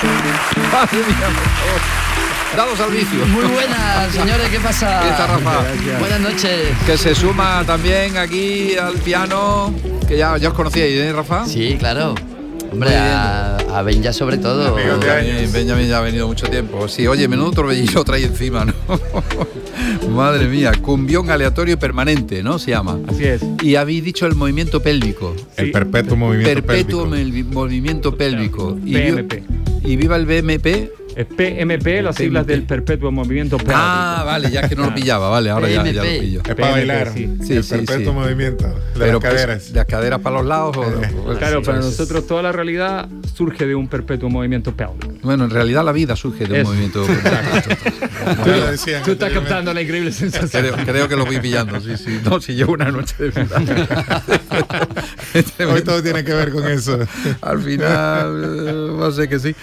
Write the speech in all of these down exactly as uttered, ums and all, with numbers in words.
Madre mía, por favor. Dados al vicio. Muy buenas, señores, ¿qué pasa? Está Rafa. Buenas noches. Que se suma también aquí al piano, que ya, ya os conocíais, ¿eh, Rafa? Sí, claro. Hombre, a, a Benja sobre todo. Benjamín, Benjamín ya ha venido mucho tiempo. Sí, oye, menudo torbellino trae encima, ¿no? Madre mía, cumbión aleatorio y permanente, ¿no? Se llama. Así es. Y habéis dicho el movimiento pélvico. El sí. perpetuo movimiento perpetuo pélvico. Perpetuo movimiento pélvico. Y, P M P. Y viva el B M P. Es P M P, las siglas del perpetuo movimiento pélvico. Ah, vale, ya es que no lo pillaba, vale, ahora ya, ya lo pillo. Es para bailar, sí. Sí, el sí, perpetuo sí. movimiento de Pero las caderas. Pues, ¿de las caderas para los lados? O, o, claro, sí, para sí. nosotros toda la realidad surge de un perpetuo movimiento pélvico. Bueno, en realidad la vida surge de un es. movimiento Tú, tú estás captando la increíble sensación. Creo, creo que lo voy pillando, sí, sí. No, si llevo una noche de vida. Hoy todo tiene que ver con eso. Al final, no sé que sí.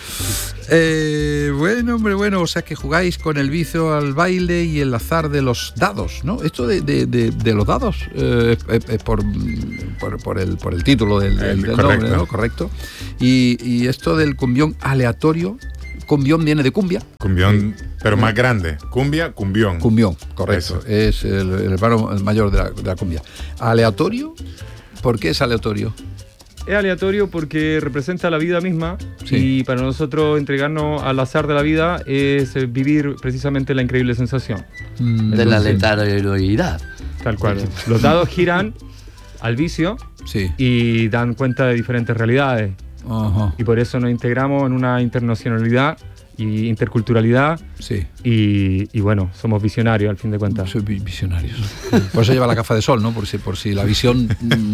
Eh, bueno, hombre, bueno, o sea que jugáis con el vicio al baile y el azar de los dados, ¿no? Esto de, de, de, de los dados eh, es, es por, por, por, el, por el título del, del, del nombre, ¿no? Correcto. Y, y esto del cumbión aleatorio, cumbión viene de cumbia. Cumbión, pero más grande. Cumbia, cumbión. Cumbión, correcto. Eso. Es el, el hermano mayor de la, de la cumbia. Aleatorio, ¿por qué es aleatorio? Es aleatorio porque representa la vida misma, sí. Y para nosotros entregarnos al azar de la vida es vivir precisamente la increíble sensación. Mm, de la aleatoriedad. Tal cual. Los dados giran al vicio, sí. Y dan cuenta de diferentes realidades. Uh-huh. Y por eso nos integramos en una internacionalidad y interculturalidad, sí. y, y bueno, somos visionarios al fin de cuentas. Soy visionarios. Por eso lleva la gafa de sol, ¿no? Por si, por si la visión,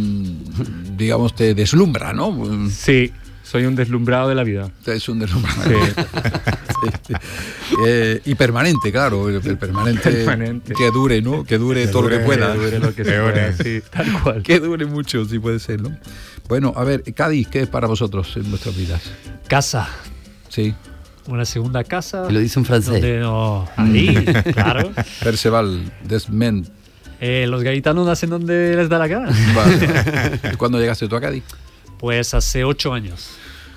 mmm, digamos, te deslumbra, ¿no? Sí, soy un deslumbrado de la vida. Es un deslumbrado. Sí. Sí, sí. Eh, y permanente, claro, el, el permanente, permanente. Que dure, ¿no? Que dure que todo dure, lo que pueda. Que dure lo que se pueda, sí, tal cual. Que dure mucho, si puede ser, ¿no? Bueno, a ver, Cádiz, ¿qué es para vosotros en vuestras vidas? Casa. Sí. Una segunda casa. Lo dice en francés. Donde, no, ahí, claro. Perceval, Desment. Eh, los gaitanos nacen donde les da la gana. Vale. ¿Cuándo llegaste tú a Cádiz? Pues hace ocho años.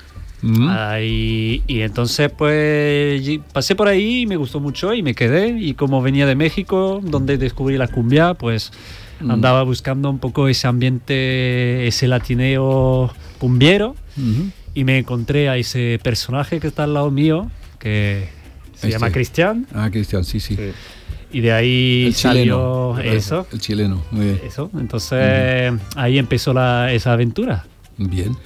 Mm. Ahí, y entonces pues pasé por ahí y me gustó mucho y me quedé. Y como venía de México, donde descubrí la cumbia, pues mm. andaba buscando un poco ese ambiente, ese latineo cumbiero. Mm-hmm. Y me encontré a ese personaje que está al lado mío, que se este. llama Cristian. Ah, Cristian, sí, sí, sí. Y de ahí el salió chileno, eso. El chileno, muy bien. Eso, entonces uh-huh. ahí empezó la, esa aventura. Bien.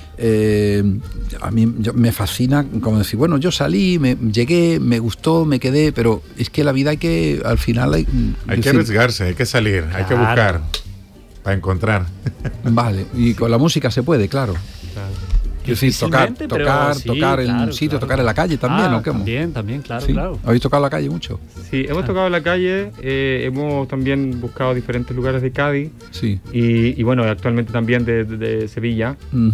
Eh, a mí yo, me fascina, como decir, bueno, yo salí, me llegué, me gustó, me quedé, pero es que la vida hay que, al final hay... Hay que arriesgarse, hay que salir, claro. Hay que buscar, para encontrar. Vale, y con la música se puede, claro. Claro. Quiero decir, tocar, tocar, sí, tocar en claro, un sitio, claro, tocar en la calle también, ah, ¿o qué? También, también, claro, ¿Sí? claro. ¿Habéis tocado en la calle mucho? Sí, hemos tocado en la calle, eh, hemos también buscado diferentes lugares de Cádiz. Sí. Y, y bueno, actualmente también de, de, de Sevilla. Uh-huh.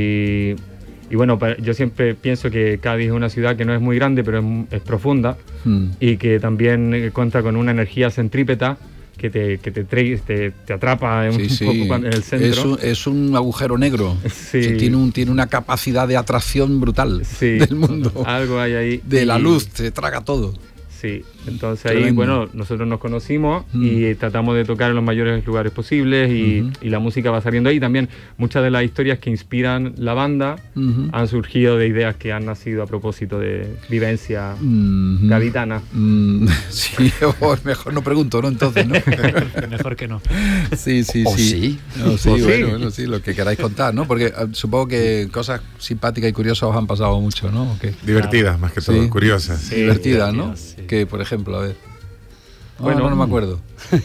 Y, y bueno, yo siempre pienso que Cádiz es una ciudad que no es muy grande, pero es, es profunda. Uh-huh. Y que también cuenta con una energía centrípeta que te, que te, te, te atrapa en, sí, un sí. poco en el centro. Es un, es un agujero negro. Sí. Sí, tiene, un, tiene una capacidad de atracción brutal sí. del mundo. Algo hay ahí. De y... la luz, te traga todo. Sí, entonces ahí, bueno, nosotros nos conocimos mm. y tratamos de tocar en los mayores lugares posibles y, uh-huh. y la música va saliendo ahí. También muchas de las historias que inspiran la banda uh-huh. han surgido de ideas que han nacido a propósito de vivencia uh-huh. gaditana. Uh-huh. Sí, o mejor no pregunto, ¿no? Entonces, ¿no? Mejor que no. Sí, sí, ¿O sí. sí? No, sí, ¿O bueno, sí? bueno, sí, lo que queráis contar, ¿no? Porque uh, supongo que cosas simpáticas y curiosas os han pasado mucho, ¿no? ¿O qué? Divertidas, claro. Más que todo, sí. curiosas. Sí, divertidas, ¿no? Sí. Que, por ejemplo, a ver. Oh, bueno, no, no me acuerdo.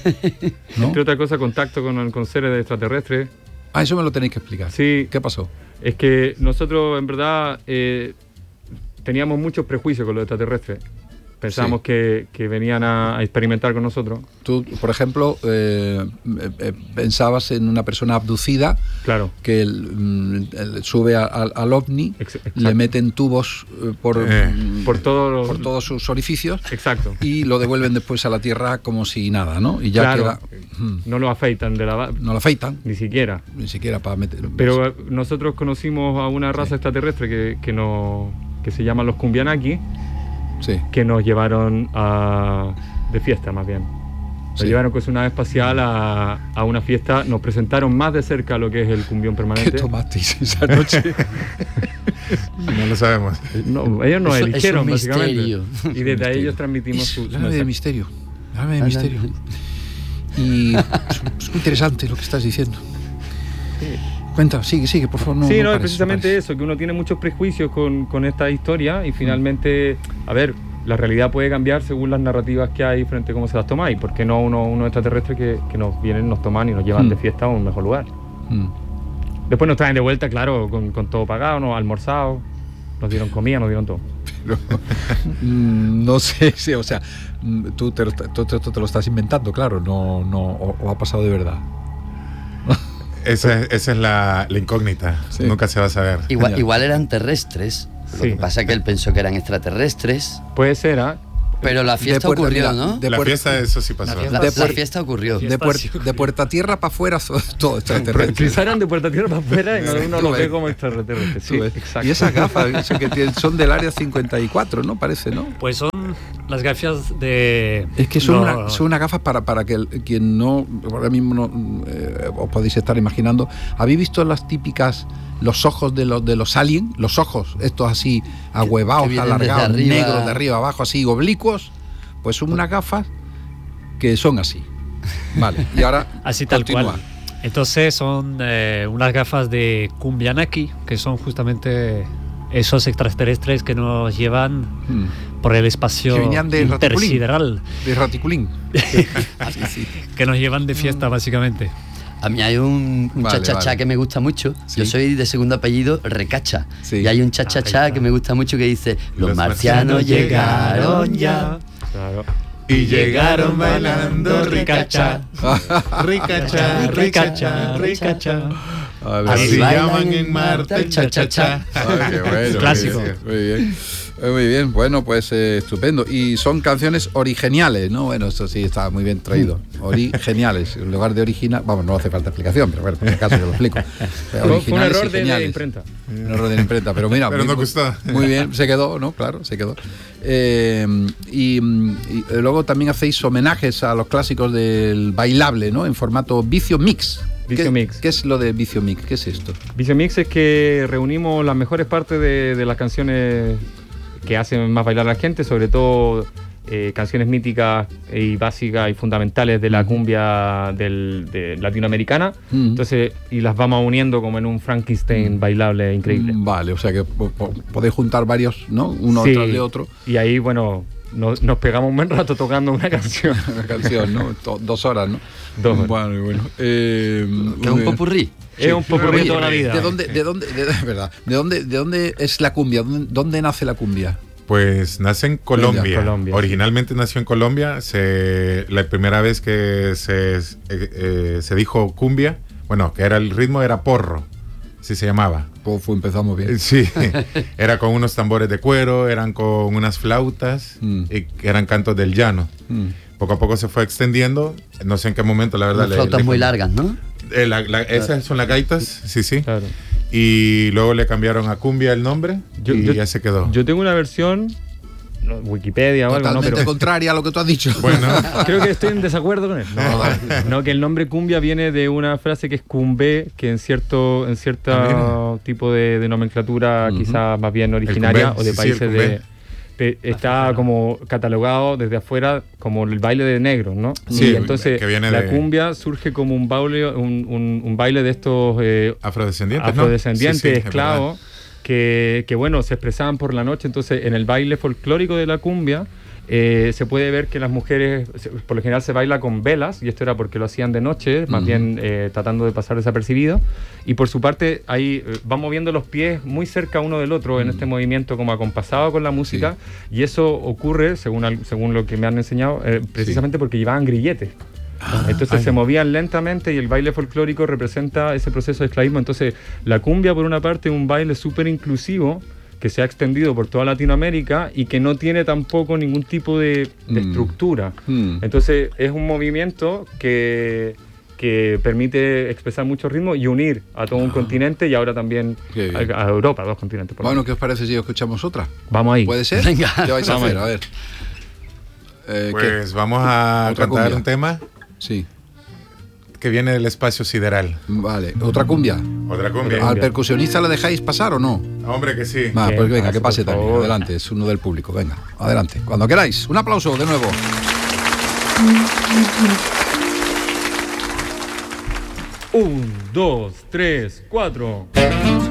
¿No? Entre otras cosas, contacto con, con seres extraterrestres. Ah, eso me lo tenéis que explicar. Sí. ¿Qué pasó? Es que nosotros, en verdad, eh, teníamos muchos prejuicios con los extraterrestres. Pensábamos sí. que, que venían a, a experimentar con nosotros. Tú, por ejemplo, eh, eh, pensabas en una persona abducida, claro, que el, el, sube a, a, al ovni, Exacto. le meten tubos eh, por, eh, por, todo los, por todos sus orificios. Exacto. Y lo devuelven después a la Tierra como si nada, ¿no? Y ya claro, queda... No lo afeitan de la... No lo afeitan. Ni siquiera. Ni siquiera para meter... Pero nosotros conocimos a una raza sí. extraterrestre que, que nos... que se llaman los Cumbianaki, Sí. que nos llevaron a, de fiesta más bien. Nos Sí. llevaron con su nave espacial a, a una fiesta, nos presentaron más de cerca lo que es el cumbión ¿Qué permanente. tomasteis esa noche? No lo sabemos. No, ellos nos Eso- es eligieron, un básicamente. misterio. Y desde ahí ellos transmitimos su, su Háblame de mensaje. misterio. Háblame de misterio. Y es, es muy interesante lo que estás diciendo. Cuenta, sigue, sigue, por favor. No, sí, no no, es pares, precisamente no pares. eso, que uno tiene muchos prejuicios con, con esta historia y finalmente, a ver, la realidad puede cambiar según las narrativas que hay frente a cómo se las tomáis. ¿Por qué no uno, uno extraterrestre que, que nos vienen, nos toman y nos llevan Hmm. de fiesta a un mejor lugar? Mm. Después nos traen de vuelta, claro, con, con todo pagado, nos almorzado, nos dieron comida, nos dieron todo. Pero, mm, no sé, sí, o sea, mm, tú te, lo- tú, tú- tú te lo estás inventando, claro, no, no, o, o ha pasado de verdad. Esa, esa es la, la incógnita. Sí. Nunca se va a saber. Igual, Genial. igual eran terrestres. Lo Sí. que pasa es que él pensó que eran extraterrestres. Puede ser, ¿ah? Pero la fiesta Puerta- ocurrió, mira, ¿no? de la puerta- fiesta, eso sí pasó. La La, de la puer- fiesta ocurrió. De, puer- de puerta tierra para afuera, todo extraterrestre. Utilizaron de puerta tierra para afuera y uno Tú lo ves. ve como extraterrestre. Sí, Tú ves. exacto. Y esas gafas eso que tienen, son del área cincuenta y cuatro, ¿no? Parece, ¿no? Pues son las gafas de... Es que son, no, una- son unas gafas para, para que el- quien no, ahora mismo no, eh, os podéis estar imaginando. ¿Habéis visto las típicas, los ojos de los, de los aliens? Los ojos, estos así ahuevados, que vienen desde alargados, arriba. negros de arriba abajo, así oblicuos. Pues son unas gafas que son así. Vale, y ahora Así tal continúa. cual. Entonces son eh, unas gafas de Cumbianaki, que son justamente esos extraterrestres que nos llevan Mm. por el espacio Que venían de Raticulín. intersideral, De Raticulín. Sí, sí. que nos llevan de fiesta básicamente. A mí hay un, un Vale, cha-cha-cha vale. que me gusta mucho. Sí. Yo soy de segundo apellido Recacha. Sí. Y hay un cha-cha-cha Ah, que me gusta mucho que dice: Los, Los marcianos marcianos llegaron ya. Claro. Y llegaron bailando ricacha. Ricacha, ricacha, ricacha. A ver, Así Así bailan llaman en en Marte el cha-cha-cha. Ay, qué bueno, Clásico. Muy bien, muy bien. Eh, Muy bien, bueno, pues eh, estupendo. Y son canciones originales, ¿no? Bueno, eso sí está muy bien traído. Origeniales, en lugar de original. Vamos, no hace falta explicación, pero bueno, por si acaso yo lo explico. Eh, Fue, fue un originales y error de, de geniales. imprenta. Un error de la imprenta, pero mira. Pero muy, nos gustó. Muy bien, se quedó, ¿no? Claro, se quedó. Eh, y, y luego también hacéis homenajes a los clásicos del bailable, ¿no? En formato Vicio Mix. Vicio ¿Qué, Mix. ¿Qué es lo de Vicio Mix? ¿Qué es esto? Vicio Mix es que reunimos las mejores partes de, de las canciones que hacen más bailar a la gente, sobre todo eh, canciones míticas y básicas y fundamentales de la cumbia del, de latinoamericana. Mm. Entonces, y las vamos uniendo como en un Frankenstein bailable increíble. Mm, Vale, o sea que po- po- podéis juntar varios, ¿no? Uno Sí. tras de otro. Y ahí, bueno, nos, nos pegamos un buen rato tocando una canción. Una canción, ¿no? To- dos horas, ¿no? Dos horas. Bueno, y bueno. Eh, Que es un popurrí. Es un popurrí Oye, de toda la vida. ¿De dónde, de dónde, de, de verdad, ¿de dónde, de dónde es la cumbia? ¿Dónde, dónde nace la cumbia? Pues nace en Colombia. Colombia. Originalmente nació en Colombia. Se, la primera vez que se, eh, eh, se dijo cumbia, bueno, que era el ritmo era porro, así se llamaba. Pues fue- empezamos bien. Eh, Sí, era con unos tambores de cuero, eran con unas flautas Mm. y que eran cantos del llano. Mm. Poco a poco se fue extendiendo. No sé en qué momento, la verdad. Unas le- flautas le- muy largas, ¿no? Eh, la- la- esas son las gaitas, sí, sí. Claro. Y luego le cambiaron a cumbia el nombre Yo- y yo- ya se quedó. Yo tengo una versión, no, Wikipedia o algo, ¿no? Totalmente Pero contraria a lo que tú has dicho. Bueno, creo que estoy en desacuerdo con él. No, no, que el nombre cumbia viene de una frase que es cumbé, que en cierto, en cierto Ah, tipo de, de nomenclatura Ujú. quizás más bien originaria cumbé, o de sí, sí, el países cumbé. de... te- está como catalogado desde afuera como el baile de negros, ¿no? Sí, Y entonces que viene la de- cumbia surge como un baile, un, un- un baile de estos eh, afrodescendientes, ¿no? afrodescendientes, Sí, sí, es esclavos, que, que, bueno, se expresaban por la noche. Entonces, en el baile folclórico de la cumbia, eh, se puede ver que las mujeres, se- por lo general se baila con velas, y esto era porque lo hacían de noche, más Ujú. bien eh, tratando de pasar desapercibido. Y por su parte, ahí eh, van moviendo los pies muy cerca uno del otro en este movimiento como acompasado con la música, y eso ocurre, según, al- según lo que me han enseñado, eh, precisamente porque llevaban grilletes. Entonces ay. se movían lentamente y el baile folclórico representa ese proceso de esclavismo. Entonces la cumbia, por una parte, es un baile súper inclusivo que se ha extendido por toda Latinoamérica y que no tiene tampoco ningún tipo de, de Mm. estructura. Mm. Entonces es un movimiento que, que permite expresar muchos ritmos y unir a todo un Ah. continente y ahora también a, a Europa, dos continentes. Por Bueno, ¿qué os parece si escuchamos otra? Vamos ahí. ¿Puede ser? Venga. ¿Qué vais a Vamos hacer? ahí. A ver. Eh, ¿qué? Pues vamos a Otra cantar cumbia. un tema Sí, que viene del espacio sideral. vale. ¿Otra cumbia? Otra cumbia. ¿Al percusionista le dejáis pasar o no? Hombre, que sí. Va, Que pues venga, pase, que pase por también. favor. Adelante, es uno del público. Venga, adelante. Cuando queráis. Un aplauso de nuevo. Un, dos, tres, cuatro.